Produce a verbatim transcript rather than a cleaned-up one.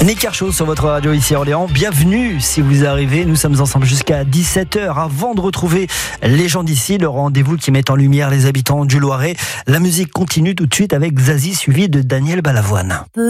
Nick Kershaw sur votre radio ici à Orléans. Bienvenue si vous arrivez. Nous sommes ensemble jusqu'à dix-sept heures avant de retrouver les gens d'ici, le rendez-vous qui met en lumière les habitants du Loiret. La musique continue tout de suite avec Zazie suivi de Daniel Balavoine.